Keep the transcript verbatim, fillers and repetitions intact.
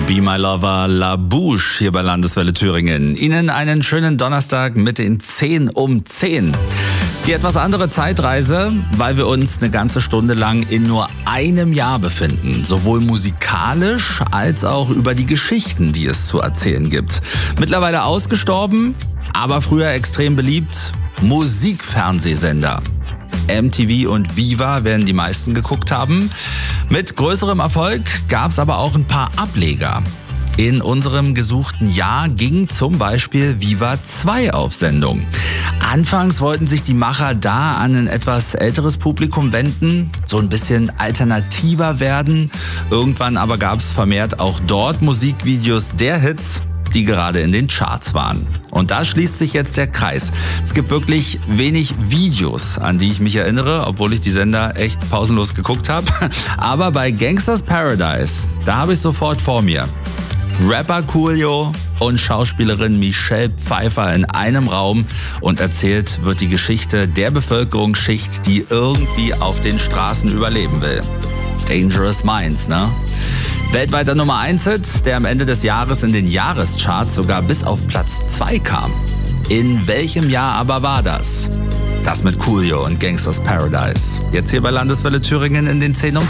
Be My Lover, La Bouche hier bei Landeswelle Thüringen. Ihnen einen schönen Donnerstag mit den zehn um zehn. Die etwas andere Zeitreise, weil wir uns eine ganze Stunde lang in nur einem Jahr befinden. Sowohl musikalisch als auch über die Geschichten, die es zu erzählen gibt. Mittlerweile ausgestorben, aber früher extrem beliebt. Musikfernsehsender. M T V und Viva werden die meisten geguckt haben. Mit größerem Erfolg gab es aber auch ein paar Ableger. In unserem gesuchten Jahr ging zum Beispiel Viva zwei auf Sendung. Anfangs wollten sich die Macher da an ein etwas älteres Publikum wenden, so ein bisschen alternativer werden. Irgendwann aber gab es vermehrt auch dort Musikvideos der Hits, die gerade in den Charts waren. Und da schließt sich jetzt der Kreis. Es gibt wirklich wenig Videos, an die ich mich erinnere, obwohl ich die Sender echt pausenlos geguckt habe. Aber bei Gangsters Paradise, da habe ich sofort vor mir Rapper Coolio und Schauspielerin Michelle Pfeiffer in einem Raum und erzählt wird die Geschichte der Bevölkerungsschicht, die irgendwie auf den Straßen überleben will. Dangerous Minds, ne? Weltweiter Nummer eins Hit, der am Ende des Jahres in den Jahrescharts sogar bis auf Platz zwei kam. In welchem Jahr aber war das? Das mit Coolio und Gangsters Paradise. Jetzt hier bei Landeswelle Thüringen in den zehn um